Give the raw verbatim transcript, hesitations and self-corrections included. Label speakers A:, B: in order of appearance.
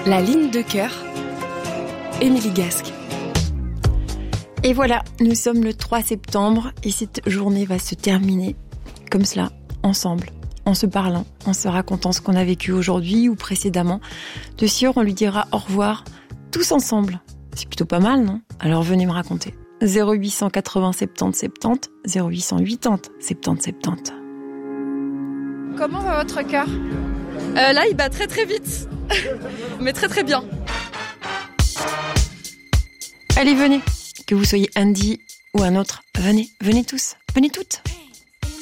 A: La ligne de cœur, Émilie Gasque.
B: Et voilà, nous sommes le trois septembre et cette journée va se terminer comme cela, ensemble, en se parlant, en se racontant ce qu'on a vécu aujourd'hui ou précédemment. De sûr, on lui dira au revoir tous ensemble. C'est plutôt pas mal, non ? Alors venez me raconter. zéro huit cent quatre-vingts soixante-dix soixante-dix, zéro huit cent quatre-vingts soixante-dix soixante-dix.
C: Comment va votre cœur ? euh, Là, il bat très très vite. Mais très très bien.
B: Allez, venez. Que vous soyez Andy ou un autre, venez, venez tous, venez toutes.